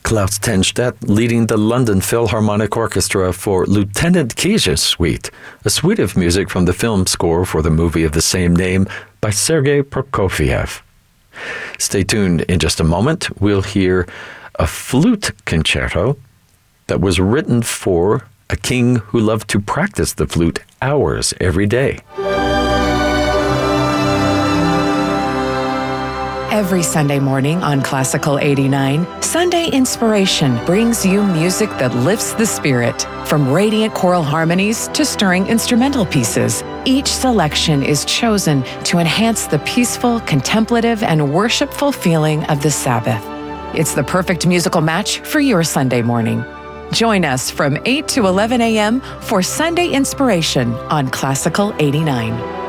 Klaus Tenstedt leading the London Philharmonic Orchestra for Lieutenant Kizh's Suite, a suite of music from the film score for the movie of the same name by Sergei Prokofiev. Stay tuned. In just a moment, we'll hear a flute concerto that was written for a king who loved to practice the flute hours every day. Every Sunday morning on Classical 89, Sunday Inspiration brings you music that lifts the spirit. From radiant choral harmonies to stirring instrumental pieces, each selection is chosen to enhance the peaceful, contemplative, and worshipful feeling of the Sabbath. It's the perfect musical match for your Sunday morning. Join us from 8 to 11 a.m. for Sunday Inspiration on Classical 89.